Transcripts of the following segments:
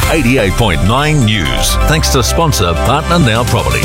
88.9 News. Thanks to sponsor Partner Now Property.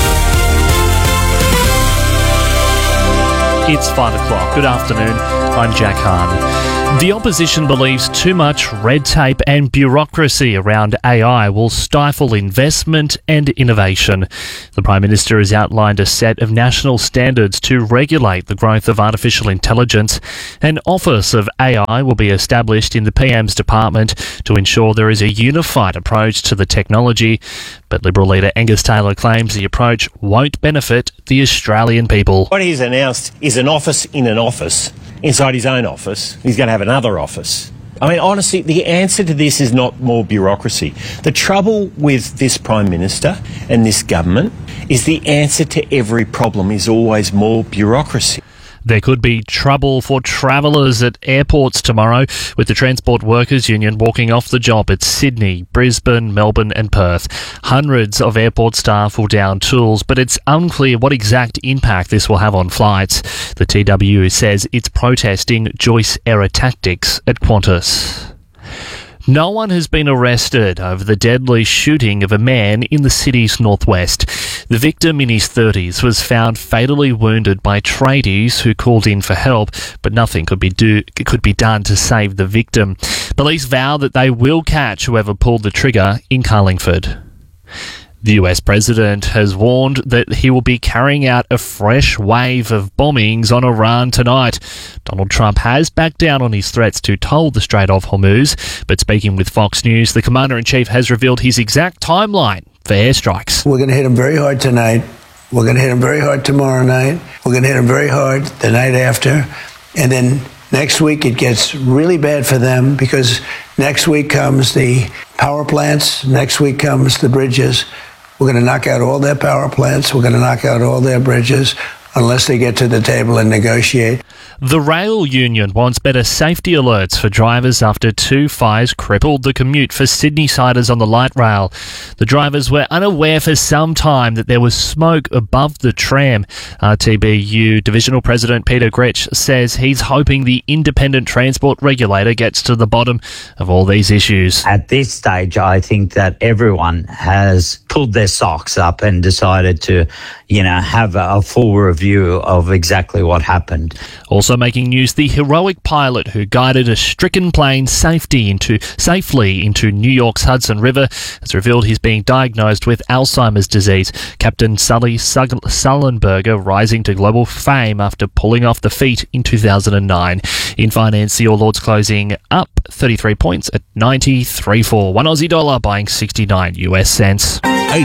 It's 5 o'clock. Good afternoon. I'm Jack Hahn. The opposition believes too much red tape and bureaucracy around AI will stifle investment and innovation. The Prime Minister has outlined a set of national standards to regulate the growth of artificial intelligence. An Office of AI will be established in the PM's department to ensure there is a unified approach to the technology. But Liberal leader Angus Taylor claims the approach won't benefit the Australian people. What he's announced is an office in an office. Inside his own office, he's going to have another office. I mean, honestly, the answer to this is not more bureaucracy. The trouble with this Prime Minister and this government is the answer to every problem is always more bureaucracy. There could be trouble for travellers at airports tomorrow, with the Transport Workers Union walking off the job at Sydney, Brisbane, Melbourne and Perth. Hundreds of airport staff will down tools, but it's unclear what exact impact this will have on flights. The TWU says it's protesting Joyce era tactics at Qantas. No one has been arrested over the deadly shooting of a man in the city's northwest. The victim in his 30s was found fatally wounded by tradies who called in for help, but nothing could be done to save the victim. Police vow that they will catch whoever pulled the trigger in Carlingford. The US president has warned that he will be carrying out a fresh wave of bombings on Iran tonight. Donald Trump has backed down on his threats to toll the Strait of Hormuz, but speaking with Fox News, the Commander-in-Chief has revealed his exact timeline for airstrikes. We're going to hit them very hard tonight. We're going to hit them very hard tomorrow night. We're going to hit them very hard the night after. And then next week it gets really bad for them because next week comes the power plants. Next week comes the bridges. We're going to knock out all their power plants. We're going to knock out all their bridges unless they get to the table and negotiate. The rail union wants better safety alerts for drivers after two fires crippled the commute for Sydney-siders on the light rail. The drivers were unaware for some time that there was smoke above the tram. RTBU Divisional President Peter Gritsch says he's hoping the independent transport regulator gets to the bottom of all these issues. At this stage, I think that everyone has pulled their socks up and decided to, have a full review of exactly what happened. Also making news, the heroic pilot who guided a stricken plane safely into New York's Hudson River has revealed he's being diagnosed with Alzheimer's disease. Captain Sully Sullenberger rising to global fame after pulling off the feat in 2009. In finance, the All Ords closing up 33 points at 93.4. One Aussie dollar buying 69 US cents.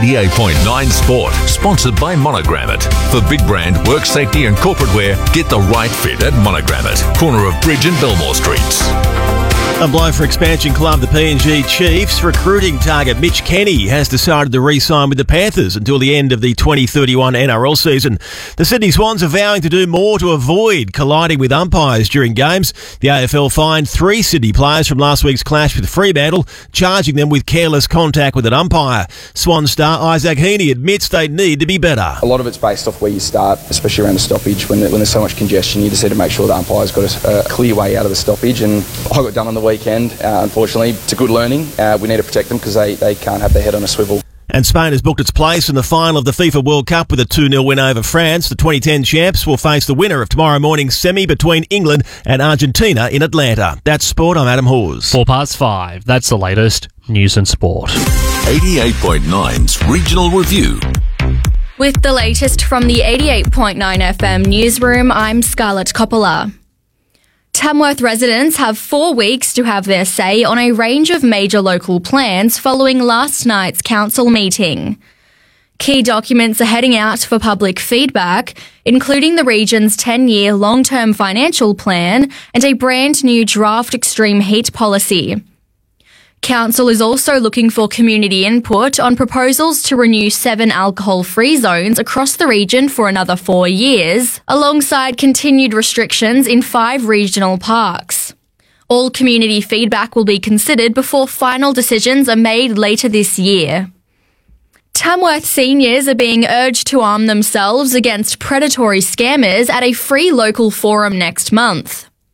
88.9 Sport, sponsored by Monogrammet. For big brand, work safety and corporate wear, get the right fit at Monogrammet, corner of Bridge and Belmore Streets. A blow for expansion club, the PNG Chiefs. Recruiting target Mitch Kenny has decided to re-sign with the Panthers until the end of the 2031 NRL season. The Sydney Swans are vowing to do more to avoid colliding with umpires during games. The AFL fined 3 Sydney players from last week's clash with Fremantle, charging them with careless contact with an umpire. Swan star Isaac Heaney admits they need to be better. A lot of it's based off where you start, especially around the stoppage. When there's so much congestion, you just need to make sure the umpire's got a clear way out of the stoppage. And I got done on the weekend. Unfortunately, it's a good learning. We need to protect them because they can't have their head on a swivel. And Spain has booked its place in the final of the FIFA World Cup with a 2-0 win over France. The 2010 champs will face the winner of tomorrow morning's semi between England and Argentina in Atlanta. That's Sport. I'm Adam Hawes. 5:04. That's the latest news and sport. 88.9's Regional Review. With the latest from the 88.9 FM newsroom, I'm Scarlett Coppola. Tamworth residents have 4 weeks to have their say on a range of major local plans following last night's council meeting. Key documents are heading out for public feedback, including the region's 10-year long-term financial plan and a brand new draft extreme heat policy. Council is also looking for community input on proposals to renew 7 alcohol-free zones across the region for another 4 years, alongside continued restrictions in 5 regional parks. All community feedback will be considered before final decisions are made later this year. Tamworth seniors are being urged to arm themselves against predatory scammers at a free local forum next month.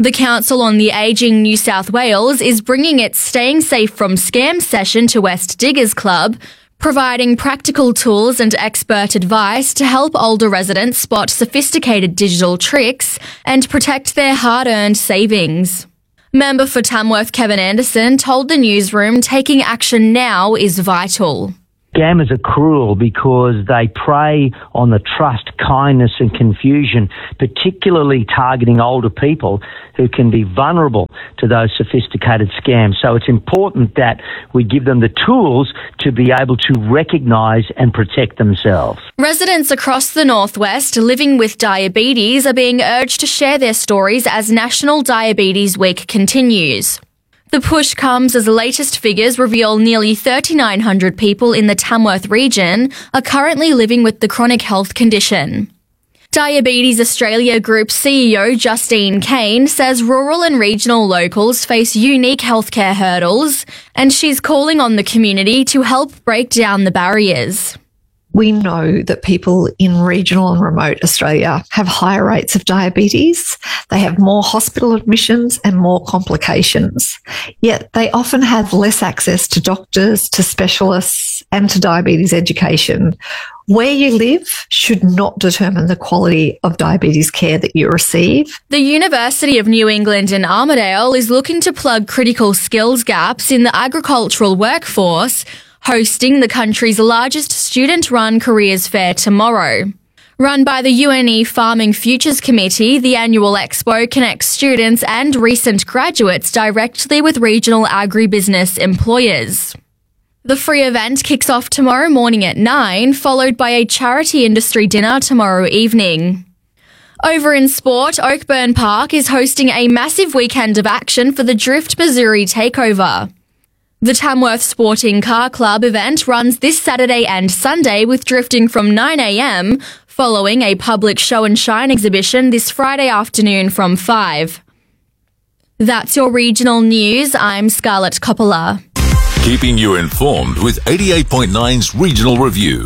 The Council on the Ageing New South Wales is bringing its Staying Safe from Scam session to West Diggers Club, providing practical tools and expert advice to help older residents spot sophisticated digital tricks and protect their hard-earned savings. Member for Tamworth Kevin Anderson told the newsroom taking action now is vital. Scammers are cruel because they prey on the trust, kindness and confusion, particularly targeting older people who can be vulnerable to those sophisticated scams. So it's important that we give them the tools to be able to recognise and protect themselves. Residents across the Northwest living with diabetes are being urged to share their stories as National Diabetes Week continues. The push comes as the latest figures reveal nearly 3,900 people in the Tamworth region are currently living with the chronic health condition. Diabetes Australia Group CEO Justine Kane says rural and regional locals face unique healthcare hurdles, and she's calling on the community to help break down the barriers. We know that people in regional and remote Australia have higher rates of diabetes. They have more hospital admissions and more complications. Yet they often have less access to doctors, to specialists, and to diabetes education. Where you live should not determine the quality of diabetes care that you receive. The University of New England in Armidale is looking to plug critical skills gaps in the agricultural workforce, hosting the country's largest student-run careers fair tomorrow. Run by the UNE Farming Futures Committee, the annual expo connects students and recent graduates directly with regional agribusiness employers. The free event kicks off tomorrow morning at 9, followed by a charity industry dinner tomorrow evening. Over in sport, Oakburn Park is hosting a massive weekend of action for the Drift Missouri Takeover. The Tamworth Sporting Car Club event runs this Saturday and Sunday with drifting from 9 a.m, following a public show and shine exhibition this Friday afternoon from 5. That's your regional news. I'm Scarlett Coppola. Keeping you informed with 88.9's Regional Review.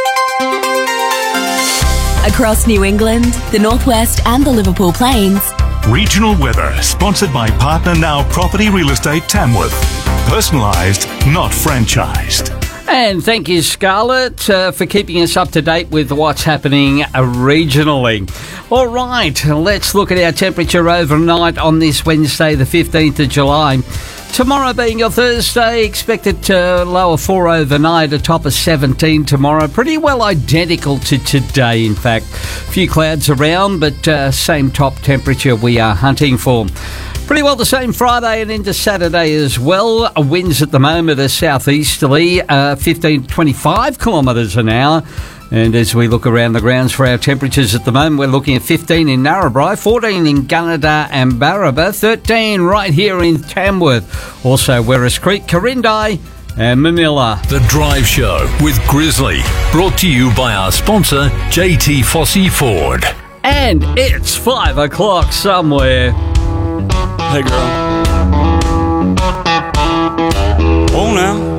Across New England, the Northwest and the Liverpool Plains. Regional weather, sponsored by Partner Now Property Real Estate Tamworth. Personalised, not franchised. And thank you, Scarlett, for keeping us up to date with what's happening regionally. All right, let's look at our temperature overnight on this Wednesday, the 15th of July. Tomorrow being your Thursday, expected to lower 4 overnight, a top of 17 tomorrow. Pretty well identical to today, in fact. A few clouds around, but same top temperature we are hunting for. Pretty well the same Friday and into Saturday as well. Winds at the moment are southeasterly, 15 to 25 kilometres an hour. And as we look around the grounds for our temperatures at the moment, we're looking at 15 in Narrabri, 14 in Gunnedah and Barraba, 13 right here in Tamworth. Also Werris Creek, Corindai and Manila. The Drive Show with Grizzly, brought to you by our sponsor, JT Fossey Ford. And it's 5 o'clock somewhere. Hey girl. Oh now.